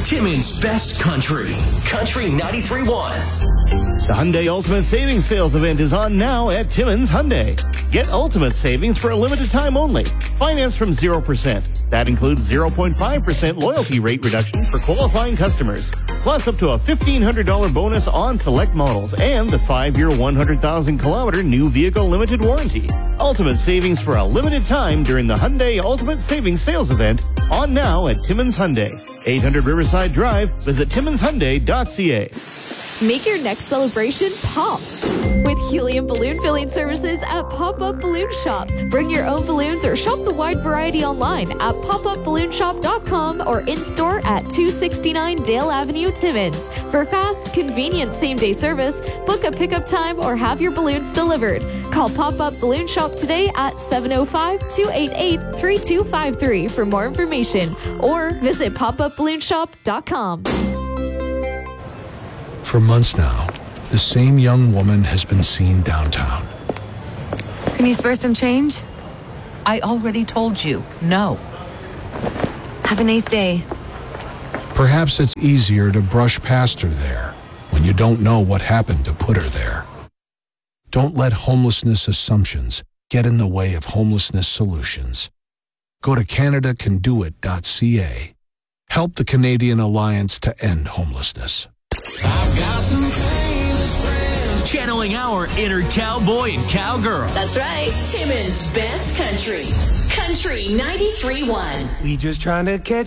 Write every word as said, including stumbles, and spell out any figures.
Timmins Best Country. Country ninety-three point one. The Hyundai Ultimate Savings Sales Event is on now at Timmins Hyundai. Get ultimate savings for a limited time only. Finance from zero percent. That includes zero point five percent loyalty rate reduction for qualifying customers. Plus up to a fifteen hundred dollars bonus on select models and the five-year one hundred thousand kilometer new vehicle limited warranty. Ultimate savings for a limited time during the Hyundai Ultimate Savings Sales Event on now at Timmins Hyundai. eight hundred Riverside Drive. Visit timmins hyundai dot c a. Make your next celebration pop with helium balloon filling services at Pop-Up Balloon Shop. Bring your own balloons or shop the wide variety online at pop up balloon shop dot com or in-store at two sixty-nine Dale Avenue, Timmins. For fast, convenient same-day service, book a pickup time or have your balloons delivered. Call Pop-Up Balloon Shop today at seven oh five, two eight eight, three two five three for more information or visit pop up balloon shop dot com. For months now, the same young woman has been seen downtown. Can you spare some change? I already told you, no. Have a nice day. Perhaps it's easier to brush past her there when you don't know what happened to put her there. Don't let homelessness assumptions get in the way of homelessness solutions. Go to canada can do it dot c a. Help the Canadian Alliance to End Homelessness. I've got some famous friends. Channeling our inner cowboy and cowgirl. That's right. Timmins Best Country. Country ninety-three point one. We just trying to catch